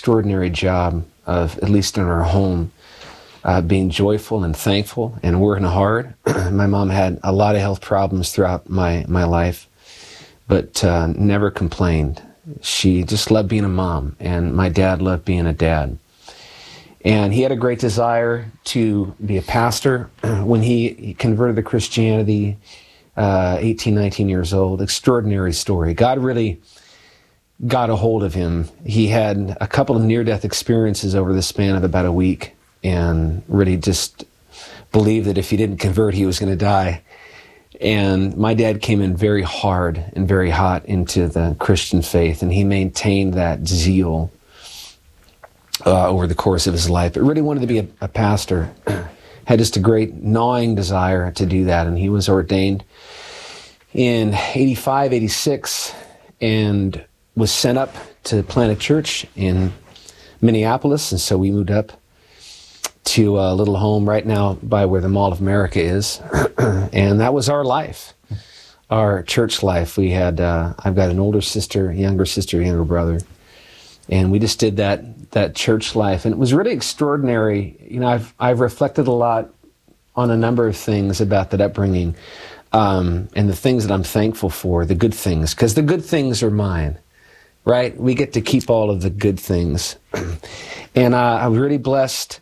extraordinary job of, at least in our home, being joyful and thankful and working hard. My mom had a lot of health problems throughout my life, but never complained. She just loved being a mom, and my dad loved being a dad. And he had a great desire to be a pastor. When he converted to Christianity, 18, 19 years old, extraordinary story. God really got a hold of him. He had a couple of near-death experiences over the span of about a week, and really just believed that if he didn't convert, he was going to die. And my dad came in very hard and very hot into the Christian faith, and he maintained that zeal over the course of his life, but really wanted to be a pastor. Had just a great gnawing desire to do that, and he was ordained in 85, 86, and was sent up to plant a church in Minneapolis, and so we moved up to a little home right now by where the Mall of America is, and that was our life, our church life. We had, I've got an older sister, younger brother, and we just did that church life, and it was really extraordinary. You know, I've reflected a lot on a number of things about that upbringing, and the things that I'm thankful for, the good things, because the good things are mine, right? We get to keep all of the good things, and I'm really blessed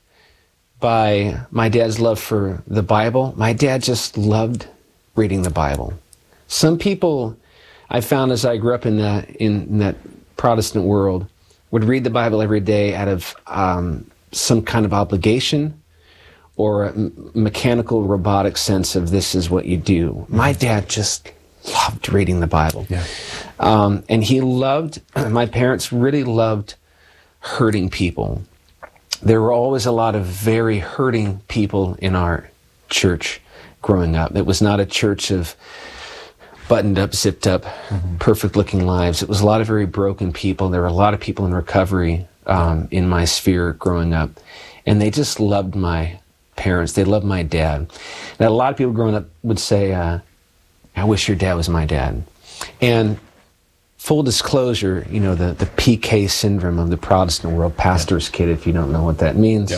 by my dad's love for the Bible. My dad just loved reading the Bible. Some people I found as I grew up in that Protestant world would read the Bible every day out of some kind of obligation or a mechanical, robotic sense of this is what you do. My dad just loved reading the Bible. Yeah. And he loved, my parents really loved hurting people. There were always a lot of very hurting people in our church growing up. It was not a church of buttoned up, zipped up, perfect looking lives. It was a lot of very broken people. There were a lot of people in recovery in my sphere growing up. And they just loved my parents. They loved my dad. And a lot of people growing up would say, I wish your dad was my dad. And full disclosure, you know, the PK syndrome of the Protestant world, pastor's kid, if you don't know what that means,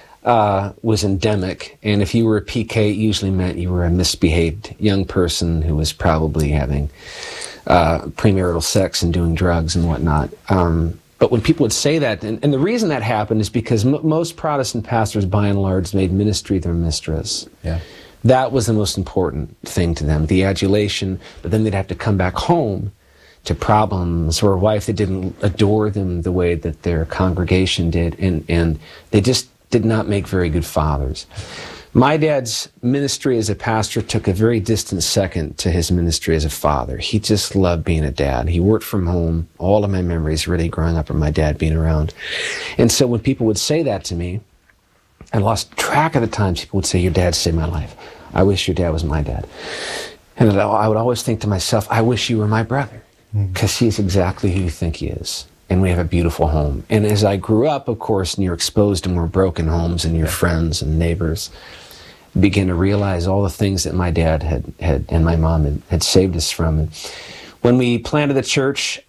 was endemic. And if you were a PK, it usually meant you were a misbehaved young person who was probably having premarital sex and doing drugs and whatnot. But when people would say that, and the reason that happened is because most Protestant pastors, by and large, made ministry their mistress. Yeah. That was the most important thing to them, the adulation, but then they'd have to come back home to problems or a wife that didn't adore them the way that their congregation did, and they just did not make very good fathers. My dad's ministry as a pastor took a very distant second to his ministry as a father. He just loved being a dad. He worked from home. All of my memories really growing up are my dad being around. And so when people would say that to me, I lost track of the times people would say, your dad saved my life. I wish your dad was my dad. And I would always think to myself, I wish you were my brother, because he's exactly who you think he is. And we have a beautiful home. And as I grew up, of course, and you're exposed to more broken homes and your friends and neighbors, begin to realize all the things that my dad had and my mom had saved us from. And when we planted the church,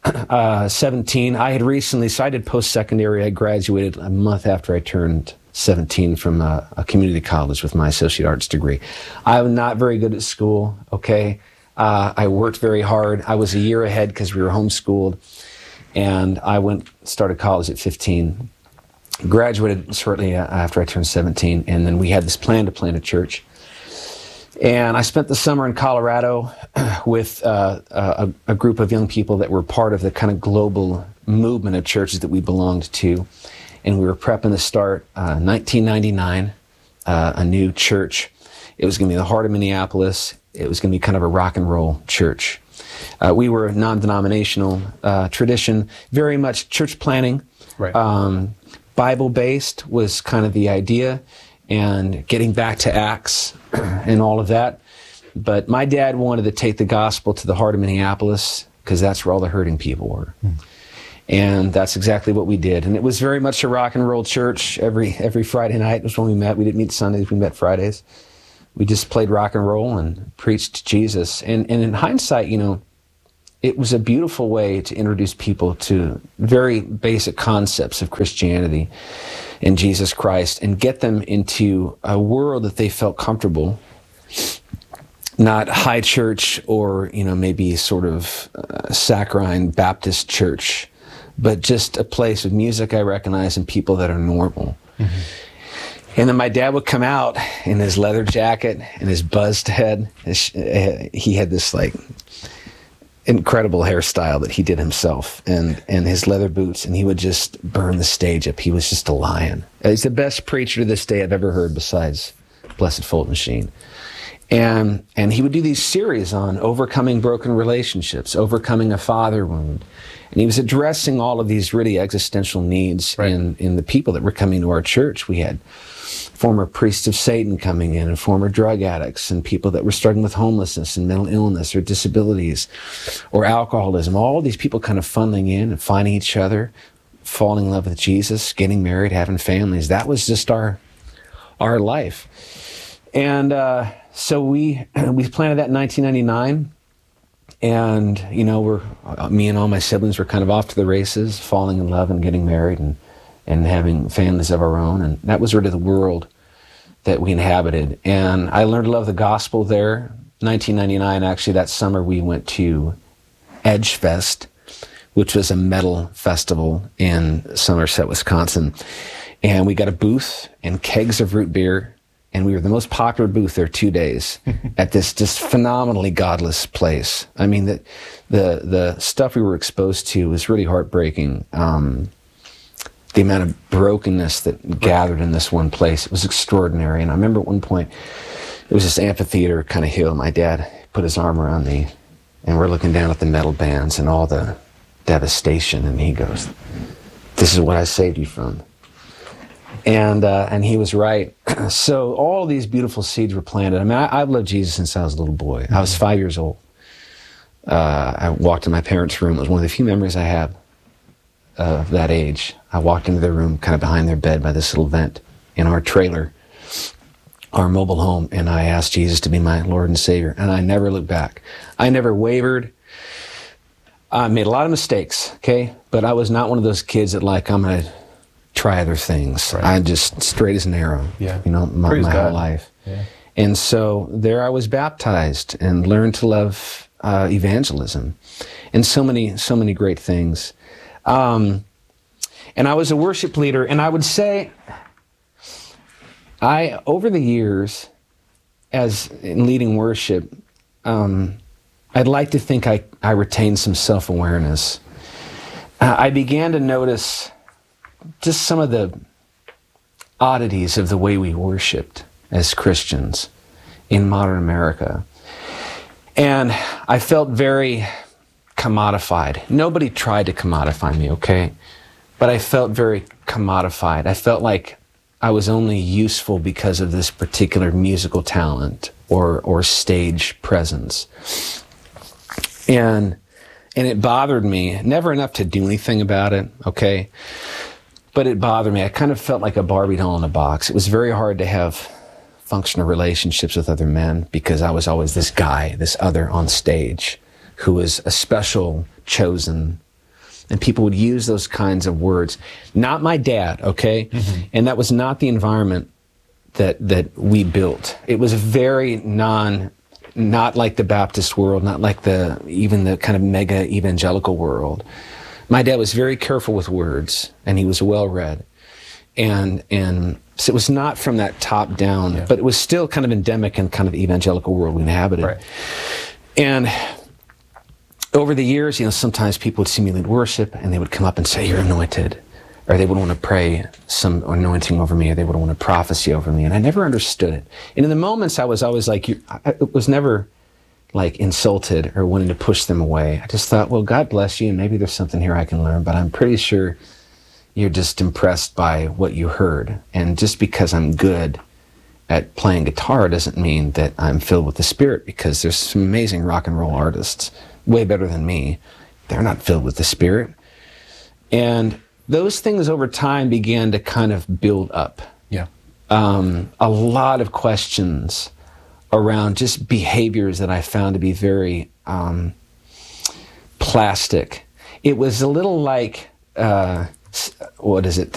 17, I had recently, so I did post-secondary. I graduated a month after I turned 17 from a community college with my associate arts degree. I was not very good at school, okay? I worked very hard. I was a year ahead because we were homeschooled. And I started college at 15, graduated shortly after I turned 17, and then we had this plan to plant a church. And I spent the summer in Colorado with a group of young people that were part of the kind of global movement of churches that we belonged to. And we were prepping to start 1999, a new church. It was going to be the heart of Minneapolis. It was going to be kind of a rock and roll church. We were a non-denominational tradition, very much church planning. Right. Bible-based was kind of the idea, and getting back to Acts and all of that. But my dad wanted to take the gospel to the heart of Minneapolis because that's where all the hurting people were. And that's exactly what we did. And it was very much a rock and roll church. Every Friday night was when we met. We didn't meet Sundays, we met Fridays. We just played rock and roll and preached Jesus. And in hindsight, you know, it was a beautiful way to introduce people to very basic concepts of Christianity and Jesus Christ and get them into a world that they felt comfortable, not high church or, maybe sort of saccharine Baptist church, but just a place of music I recognize and people that are normal. Mm-hmm. And then my dad would come out in his leather jacket and his buzzed head. He had this incredible hairstyle that he did himself and his leather boots, and he would just burn the stage up. He was just a lion. He's the best preacher to this day I've ever heard besides Blessed Fulton Sheen. And he would do these series on overcoming broken relationships, overcoming a father wound. And he was addressing all of these really existential needs in the people that were coming to our church. We had former priests of Satan coming in and former drug addicts and people that were struggling with homelessness and mental illness or disabilities or alcoholism. All these people kind of funneling in and finding each other, falling in love with Jesus, getting married, having families. That was just our life. And so we planted that in 1999. And, me and all my siblings were kind of off to the races, falling in love and getting married and having families of our own. And that was really the world that we inhabited. And I learned to love the gospel there. 1999, actually, that summer we went to Edge Fest, which was a metal festival in Somerset, Wisconsin. And we got a booth and kegs of root beer. And we were the most popular booth there 2 days at this just phenomenally godless place. I mean, the stuff we were exposed to was really heartbreaking. The amount of brokenness that gathered in this one place, it was extraordinary. And I remember at one point, it was this amphitheater kind of hill. My dad put his arm around me, and we're looking down at the metal bands and all the devastation. And he goes, "This is what I saved you from." And he was right. So all these beautiful seeds were planted. I mean, I've loved Jesus since I was a little boy. I was 5 years old. I walked in my parents' room. It was one of the few memories I have of that age. I walked into their room, kind of behind their bed by this little vent in our trailer, our mobile home, and I asked Jesus to be my Lord and Savior. And I never looked back. I never wavered. I made a lot of mistakes, okay? But I was not one of those kids that I'm going to try other things. Right. I'm just straight as an arrow, my whole life. Yeah. And so there I was baptized and learned to love evangelism and so many great things. And I was a worship leader, and I would say over the years, as in leading worship, I'd like to think I retained some self-awareness. I began to notice just some of the oddities of the way we worshiped as Christians in modern America. And I felt very commodified. Nobody tried to commodify me, okay? But I felt very commodified. I felt like I was only useful because of this particular musical talent or stage presence. And it bothered me, never enough to do anything about it, okay? But it bothered me. I kind of felt like a Barbie doll in a box. It was very hard to have functional relationships with other men because I was always this guy, this other on stage who was a special, chosen. And people would use those kinds of words. Not my dad, okay? Mm-hmm. And that was not the environment that we built. It was very not like the Baptist world, not like even the kind of mega evangelical world. My dad was very careful with words, and he was well-read. And so it was not from that top down, but it was still kind of endemic in kind of the evangelical world we inhabited. Right. And over the years, sometimes people would see me lead worship, and they would come up and say, "You're anointed," or they would want to pray some anointing over me, or they would want a prophecy over me, and I never understood it. And in the moments, I was always like, I was never like insulted or wanting to push them away. I just thought, well, God bless you, and maybe there's something here I can learn, but I'm pretty sure you're just impressed by what you heard. And just because I'm good at playing guitar doesn't mean that I'm filled with the Spirit, because there's some amazing rock and roll artists, way better than me. They're not filled with the Spirit. And those things over time began to kind of build up. Yeah. A lot of questions around just behaviors that I found to be very plastic. It was a little like, what is it?